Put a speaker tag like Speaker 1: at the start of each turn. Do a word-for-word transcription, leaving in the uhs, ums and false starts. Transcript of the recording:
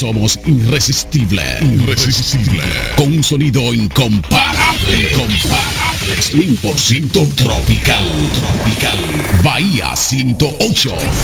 Speaker 1: somos irresistibles. Irresistible. Con un sonido incomparable. Incomparable. cien por ciento tropical. Tropical. Bahía ciento ocho.